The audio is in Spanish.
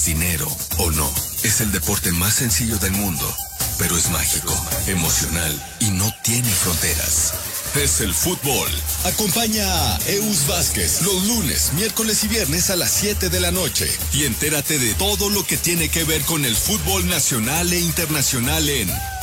dinero o no. Es el deporte más sencillo del mundo, pero es mágico, emocional y no tiene fronteras. Es el fútbol. Acompaña a Eus Vázquez los lunes, miércoles y viernes a las 7 de la noche y entérate de todo lo que tiene que ver con el fútbol nacional e internacional en